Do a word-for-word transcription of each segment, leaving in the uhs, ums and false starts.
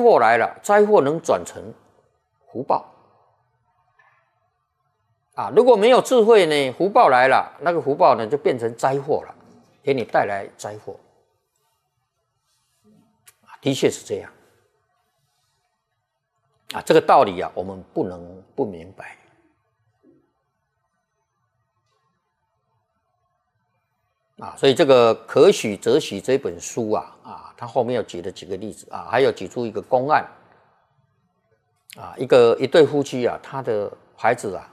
祸来了，灾祸能转成福报啊！如果没有智慧呢，福报来了，那个福报呢就变成灾祸了，给你带来灾祸。的确是这样啊，这个道理啊，我们不能不明白。啊，所以这个《可许则许》这本书啊，啊，他后面有举了几个例子啊，还有举出一个公案啊，一个一对夫妻啊，他的孩子啊，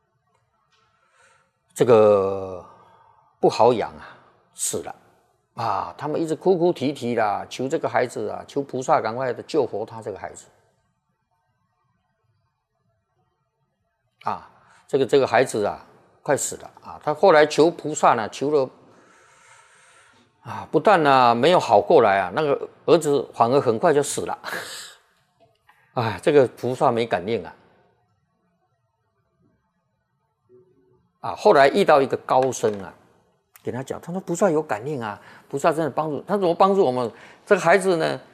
这个不好养啊，死了啊，他们一直哭哭啼啼啦，求这个孩子啊，求菩萨赶快的救活他这个孩子啊，这个这个孩子啊，快死了啊，他后来求菩萨呢，求了。啊，不但呢、啊、没有好过来啊，那个儿子反而很快就死了。哎，这个菩萨没感应啊。啊，后来遇到一个高僧啊，给他讲，他说菩萨有感应啊，菩萨真的帮助他，怎么帮助我们？这个孩子呢，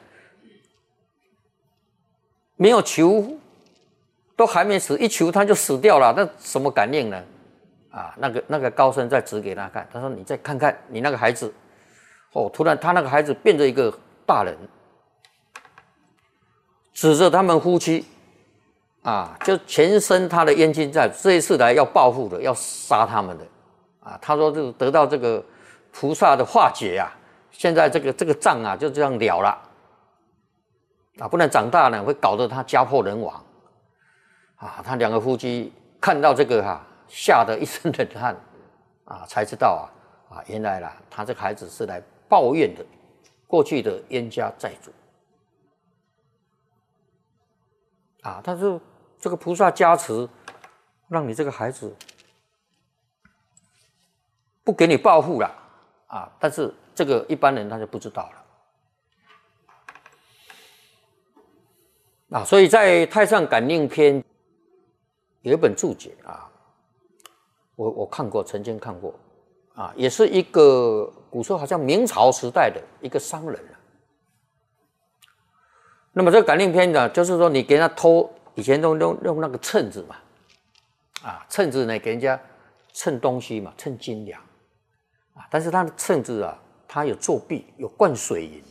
没有求，都还没死，一求他就死掉了，那什么感应呢？啊，那个那个高僧再指给他看，他说你再看看你那个孩子。哦，突然他那个孩子变成一个大人，指着他们夫妻，啊，就全身他的冤亲债，这一次来要报复的，要杀他们的，啊，他说就得到这个菩萨的化解啊，现在这个这个账啊就这样了了，啊，不然长大呢会搞得他家破人亡，啊，他两个夫妻看到这个哈、啊，吓得一身冷汗，啊，才知道啊，啊，原来啦，他这个孩子是来抱怨的过去的冤家债主啊，他说这个菩萨加持，让你这个孩子不给你报复了啊，但是这个一般人他就不知道了啊，所以在《太上感应篇》有一本注解啊，我我看过，曾经看过啊，也是一个。古时候好像明朝时代的一个商人啊，那么这个感应篇呢，就是说你给他偷，以前都用用那个秤子嘛，啊，秤子呢给人家称东西嘛，称斤两啊，但是他的秤子啊，他有作弊，有灌水银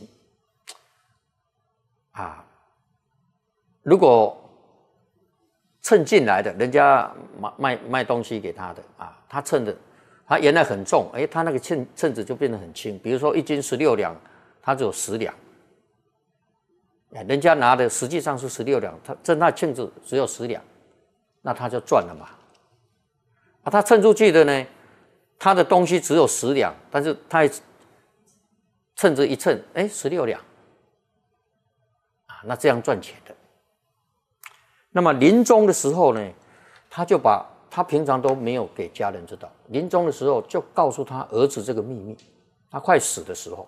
啊，如果称进来的，人家卖卖东西给他的啊，他称的。它原来很重，哎，它那个秤秤子就变得很轻。比如说一斤十六两，它只有十两，人家拿的实际上是十六两，他称那秤子只有十两，那他就赚了嘛。啊，他称出去的呢，他的东西只有十两，但是他秤子一称，哎，十六两，啊，那这样赚钱的。那么临终的时候呢，他就把。他平常都没有给家人知道，临终的时候就告诉他儿子这个秘密。他快死的时候，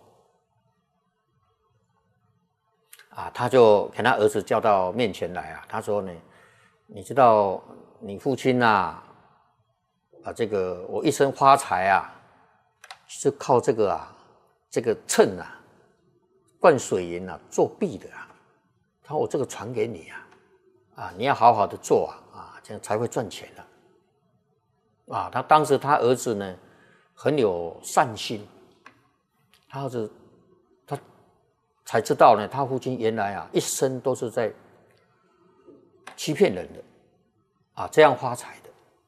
啊，他就给他儿子叫到面前来啊。他说呢，你知道你父亲啊，啊，这个我一生发财啊，是靠这个啊，这个秤啊，灌水银啊，作弊的啊。他说我这个传给你啊，啊，你要好好的做啊，啊，这样才会赚钱的。啊，他当时他儿子呢很有善心，他儿子他才知道呢，他父亲原来啊一生都是在欺骗人的，啊，这样发财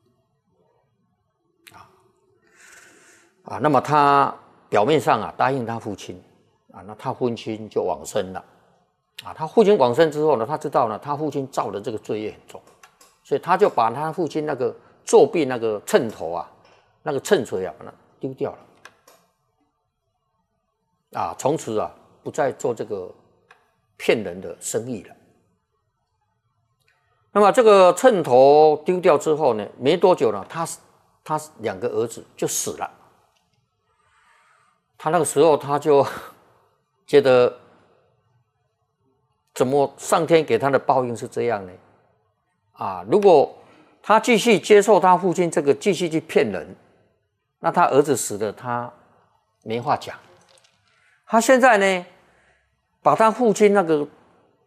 的，啊啊，那么他表面上啊答应他父亲，啊，那他父亲就往生了，啊，他父亲往生之后呢，他知道呢，他父亲造的这个罪业很重，所以他就把他父亲那个。作弊那个秤头啊，那个秤锤啊，把它丢掉了，啊，从此啊不再做这个骗人的生意了。那么这个秤头丢掉之后呢，没多久呢，他他两个儿子就死了。他那个时候他就觉得，怎么上天给他的报应是这样呢？啊，如果他继续接受他父亲这个继续去骗人，那他儿子死了，他没话讲。他现在呢，把他父亲那个